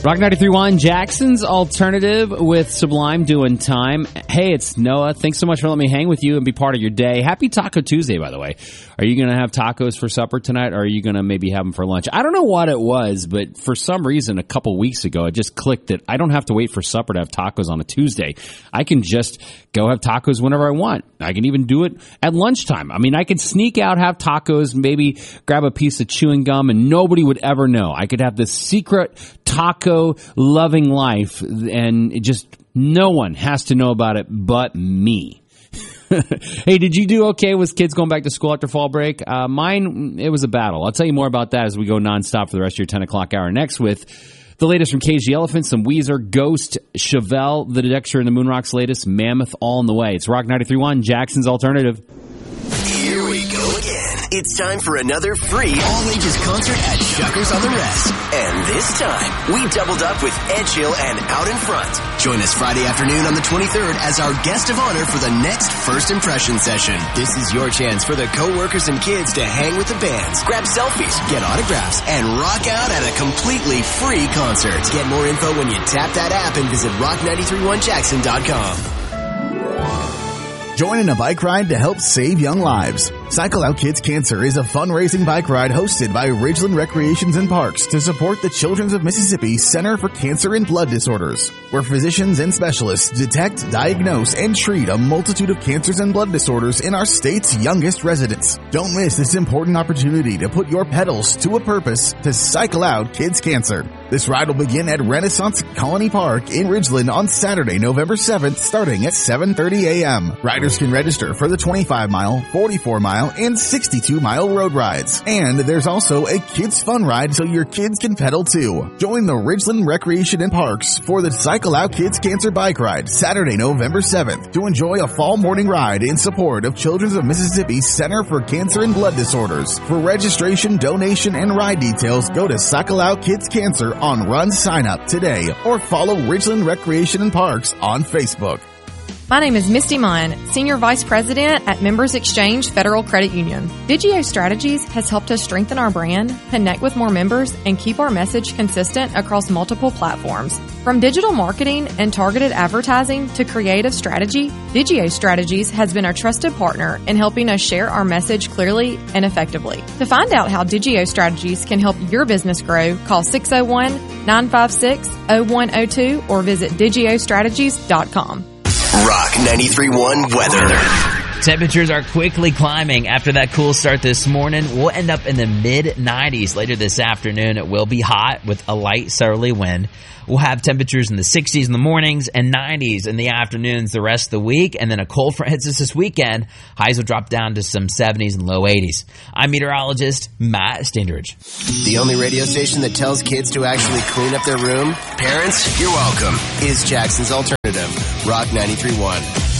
Rock 93.1, Jackson's Alternative with Sublime doing time. Hey, it's Noah. Thanks so much for letting me hang with you and be part of your day. Happy Taco Tuesday, by the way. Are you going to have tacos for supper tonight, or are you going to maybe have them for lunch? I don't know what it was, but for some reason a couple weeks ago it just clicked that I don't have to wait for supper to have tacos on a Tuesday. I can just go have tacos whenever I want. I can even do it at lunchtime. I mean, I could sneak out, have tacos, maybe grab a piece of chewing gum, and nobody would ever know. I could have this secret taco loving life, and it just no one has to know about it but me. Hey, did you do okay with kids going back to school after fall break? Mine, it was a battle. I'll tell you more about that as we go nonstop for the rest of your 10 o'clock hour. Next with the latest from Cage the Elephant, some Weezer, Ghost, Chevelle, The Dexter, and the Moonrock's latest, Mammoth, all in the way. It's Rock 93.1, Jackson's Alternative. Here we go again. It's time for another free all-ages concert at Shuckers on the Rest. And this time, we doubled up with Edge Hill and Out in Front. Join us Friday afternoon on the 23rd as our guest of honor for the next First Impression session. This is your chance for the co-workers and kids to hang with the bands, grab selfies, get autographs, and rock out at a completely free concert. Get more info when you tap that app and visit rock931jackson.com. Join in a bike ride to help save young lives. Cycle Out Kids Cancer is a fundraising bike ride hosted by Ridgeland Recreations and Parks to support the Children's of Mississippi Center for Cancer and Blood Disorders, where physicians and specialists detect, diagnose, and treat a multitude of cancers and blood disorders in our state's youngest residents. Don't miss this important opportunity to put your pedals to a purpose to cycle out kids' cancer. This ride will begin at Renaissance Colony Park in Ridgeland on Saturday, November 7th, starting at 7:30 a.m. Riders can register for the 25-mile, 44-mile, and 62-mile road rides. And there's also a kids' fun ride so your kids can pedal too. Join the Ridgeland Recreation and Parks for the Cycle Out Kids Cancer Bike Ride, Saturday, November 7th, to enjoy a fall morning ride in support of Children's of Mississippi Center for Cancer and Blood Disorders. For registration, donation, and ride details, go to Cycle Out Kids Cancer on Run Sign Up today, or follow Ridgeland Recreation and Parks on Facebook. My name is Misty Munn, Senior Vice President at Members Exchange Federal Credit Union. Digio Strategies has helped us strengthen our brand, connect with more members, and keep our message consistent across multiple platforms. From digital marketing and targeted advertising to creative strategy, Digio Strategies has been a trusted partner in helping us share our message clearly and effectively. To find out how Digio Strategies can help your business grow, call 601-956-0102 or visit digiostrategies.com. Rock 93.1 weather. Temperatures are quickly climbing after that cool start this morning. We'll end up in the mid-90s later this afternoon. It will be hot with a light southerly wind. We'll have temperatures in the 60s in the mornings and 90s in the afternoons the rest of the week. And then a cold front hits us this weekend. Highs will drop down to some 70s and low 80s. I'm meteorologist Matt Standridge. The only radio station that tells kids to actually clean up their room, parents, you're welcome, is Jackson's Alternative, Rock 93.1.